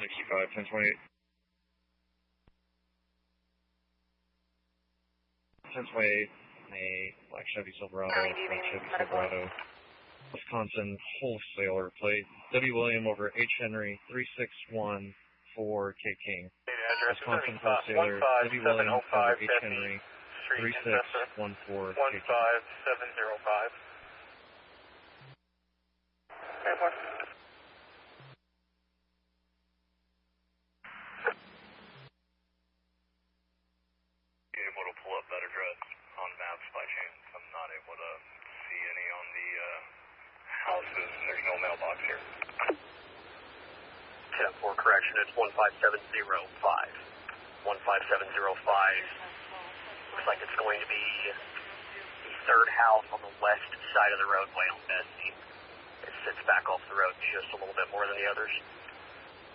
65, 1028. 1028, a black Chevy Silverado, black Chevy Silverado, Wisconsin wholesaler plate, W. William over H. Henry, 3614 K. King. Wisconsin wholesaler, W. William over H. Henry, 3614 K. King. 15705. Airport. Able to pull up that address on maps by chance? I'm not able to see any on the houses, and there's no mailbox here. 10-4 correction, it's 15705. 15705. Looks like it's going to be the third house on the west side of the roadway on Bessie. It sits back off the road just a little bit more than the others.